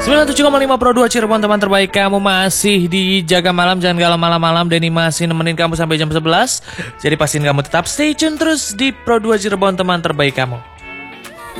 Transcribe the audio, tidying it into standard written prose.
97,5 Pro 2 Cirebon, teman terbaik kamu masih di Jaga Malam. Jangan galau malam-malam, Denny masih nemenin kamu sampai jam 11. Jadi pastiin kamu tetap stay tune terus di Pro 2 Cirebon, teman terbaik kamu.